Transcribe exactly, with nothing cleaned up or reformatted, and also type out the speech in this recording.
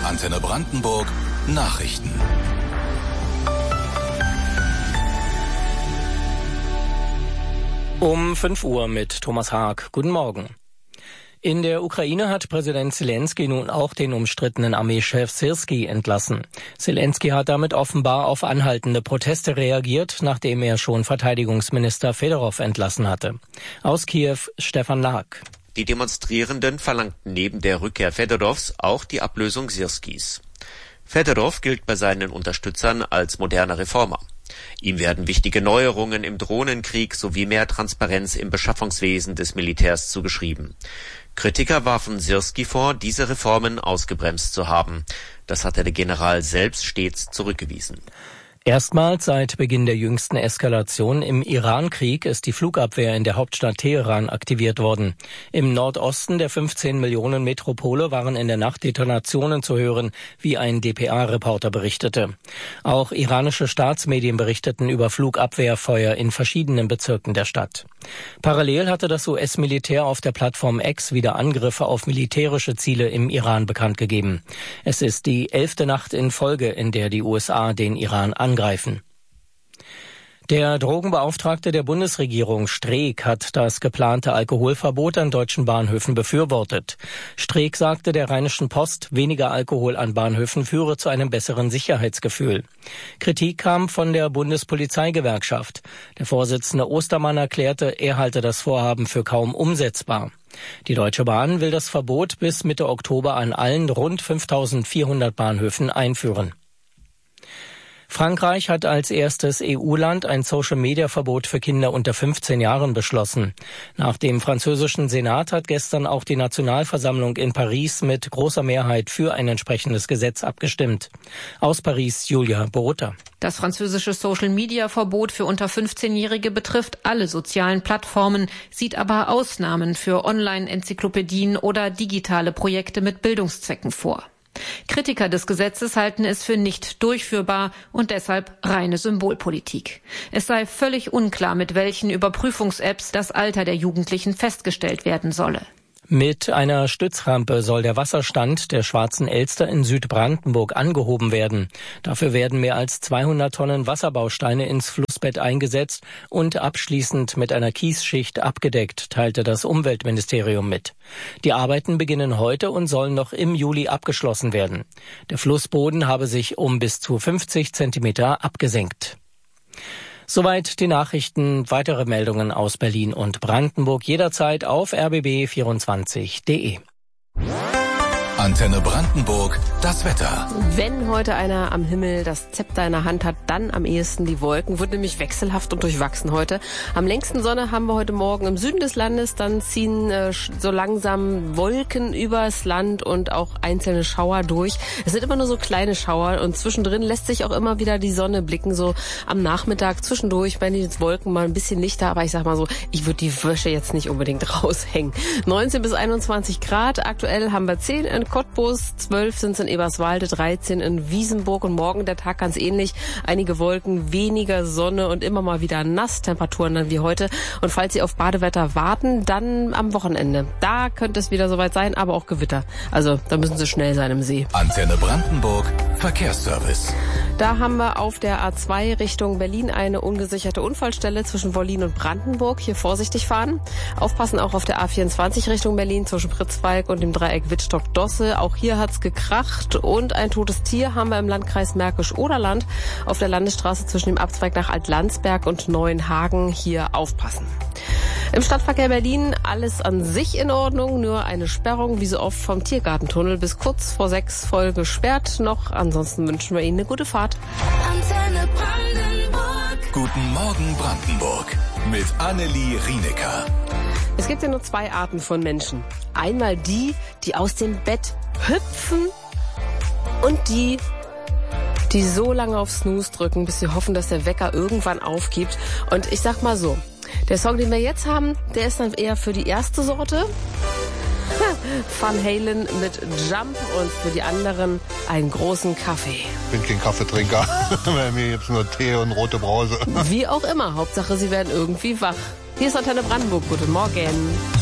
Antenne Brandenburg Nachrichten. Um fünf Uhr mit Thomas Haag. Guten Morgen. In der Ukraine hat Präsident Zelensky nun auch den umstrittenen Armeechef Syrskij entlassen. Zelensky hat damit offenbar auf anhaltende Proteste reagiert, nachdem er schon Verteidigungsminister Fedorov entlassen hatte. Aus Kiew Stefan Lag. Die Demonstrierenden verlangten neben der Rückkehr Fedorovs auch die Ablösung Syrskijs. Fedorov gilt bei seinen Unterstützern als moderner Reformer. Ihm werden wichtige Neuerungen im Drohnenkrieg sowie mehr Transparenz im Beschaffungswesen des Militärs zugeschrieben. Kritiker warfen Syrskij vor, diese Reformen ausgebremst zu haben. Das hatte der General selbst stets zurückgewiesen. Erstmals seit Beginn der jüngsten Eskalation im Iran-Krieg ist die Flugabwehr in der Hauptstadt Teheran aktiviert worden. Im Nordosten der fünfzehn Millionen Metropole waren in der Nacht Detonationen zu hören, wie ein D P A-Reporter berichtete. Auch iranische Staatsmedien berichteten über Flugabwehrfeuer in verschiedenen Bezirken der Stadt. Parallel hatte das U S-Militär auf der Plattform X wieder Angriffe auf militärische Ziele im Iran bekannt gegeben. Es ist die elfte Nacht in Folge, in der die U S A den Iran angreifen. Greifen. Der Drogenbeauftragte der Bundesregierung, Streeck, hat das geplante Alkoholverbot an deutschen Bahnhöfen befürwortet. Streeck sagte der Rheinischen Post, weniger Alkohol an Bahnhöfen führe zu einem besseren Sicherheitsgefühl. Kritik kam von der Bundespolizeigewerkschaft. Der Vorsitzende Ostermann erklärte, er halte das Vorhaben für kaum umsetzbar. Die Deutsche Bahn will das Verbot bis Mitte Oktober an allen rund fünftausendvierhundert Bahnhöfen einführen. Frankreich hat als erstes E U-Land ein Social-Media-Verbot für Kinder unter fünfzehn Jahren beschlossen. Nach dem französischen Senat hat gestern auch die Nationalversammlung in Paris mit großer Mehrheit für ein entsprechendes Gesetz abgestimmt. Aus Paris Julia Borutta. Das französische Social-Media-Verbot für unter fünfzehnjährige betrifft alle sozialen Plattformen, sieht aber Ausnahmen für Online-Enzyklopädien oder digitale Projekte mit Bildungszwecken vor. Kritiker des Gesetzes halten es für nicht durchführbar und deshalb reine Symbolpolitik. Es sei völlig unklar, mit welchen Überprüfungs-Apps das Alter der Jugendlichen festgestellt werden solle. Mit einer Stützrampe soll der Wasserstand der Schwarzen Elster in Südbrandenburg angehoben werden. Dafür werden mehr als zweihundert Tonnen Wasserbausteine ins Flussbett eingesetzt und abschließend mit einer Kiesschicht abgedeckt, teilte das Umweltministerium mit. Die Arbeiten beginnen heute und sollen noch im Juli abgeschlossen werden. Der Flussboden habe sich um bis zu fünfzig Zentimeter abgesenkt. Soweit die Nachrichten. Weitere Meldungen aus Berlin und Brandenburg jederzeit auf r b b vierundzwanzig punkt de. Antenne Brandenburg, das Wetter. Wenn heute einer am Himmel das Zepter in der Hand hat, dann am ehesten die Wolken. Wird nämlich wechselhaft und durchwachsen heute. Am längsten Sonne haben wir heute Morgen im Süden des Landes. Dann ziehen äh, so langsam Wolken übers Land und auch einzelne Schauer durch. Es sind immer nur so kleine Schauer und zwischendrin lässt sich auch immer wieder die Sonne blicken. So am Nachmittag zwischendurch werden die Wolken mal ein bisschen lichter. Aber ich sag mal so, ich würde die Wäsche jetzt nicht unbedingt raushängen. neunzehn bis einundzwanzig Grad. Aktuell haben wir zehn in Cottbus, zwölf sind es in Eberswalde, dreizehn in Wiesenburg und morgen der Tag ganz ähnlich. Einige Wolken, weniger Sonne und immer mal wieder nass, Temperaturen dann wie heute. Und falls Sie auf Badewetter warten, dann am Wochenende. Da könnte es wieder soweit sein, aber auch Gewitter. Also da müssen Sie schnell sein im See. Antenne Brandenburg, Verkehrsservice. Da haben wir auf der A zwei Richtung Berlin eine ungesicherte Unfallstelle zwischen Wollin und Brandenburg. Hier vorsichtig fahren. Aufpassen auch auf der A vierundzwanzig Richtung Berlin zwischen Pritzwalk und dem Dreieck Wittstock-Dosse. Auch hier hat's gekracht und ein totes Tier haben wir im Landkreis Märkisch-Oderland auf der Landesstraße zwischen dem Abzweig nach Altlandsberg und Neuenhagen. Hier aufpassen. Im Stadtverkehr Berlin alles an sich in Ordnung, nur eine Sperrung wie so oft vom Tiergartentunnel bis kurz vor sechs voll gesperrt noch. Ansonsten wünschen wir Ihnen eine gute Fahrt. Antenne Brandenburg. Guten Morgen Brandenburg mit Annelie Rienecker. Es gibt ja nur zwei Arten von Menschen. Einmal die, die aus dem Bett hüpfen und die, die so lange auf Snooze drücken, bis sie hoffen, dass der Wecker irgendwann aufgibt. Und ich sag mal so, der Song, den wir jetzt haben, der ist dann eher für die erste Sorte. Van Halen mit Jump und für die anderen einen großen Kaffee. Ich bin kein Kaffeetrinker. Bei mir gibt's nur Tee und rote Brause. Wie auch immer, Hauptsache sie werden irgendwie wach. Hier ist Antenne Brandenburg. Guten Morgen.